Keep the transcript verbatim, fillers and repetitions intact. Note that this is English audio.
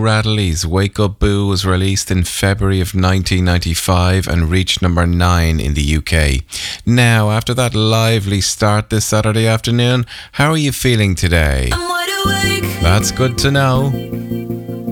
Radley's Wake Up Boo was released in February of nineteen ninety-five and reached number nine in the U K. Now, after that lively start this Saturday afternoon, how are you feeling today? I'm wide awake. That's good to know.